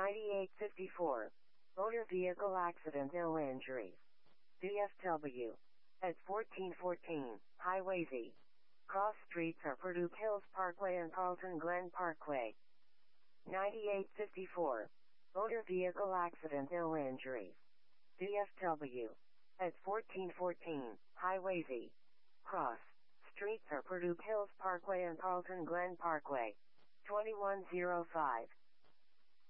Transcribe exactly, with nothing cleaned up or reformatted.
ninety-eight fifty-four. Motor vehicle accident, no injuries. D F W. At fourteen fourteen, Highway Z. Cross streets are Purdue Hills Parkway and Carlton Glen Parkway. ninety-eight fifty-four. Motor vehicle accident, no injuries. D F W. At fourteen fourteen, Highway Z. Cross streets are Purdue Hills Parkway and Carlton Glen Parkway. twenty-one oh five.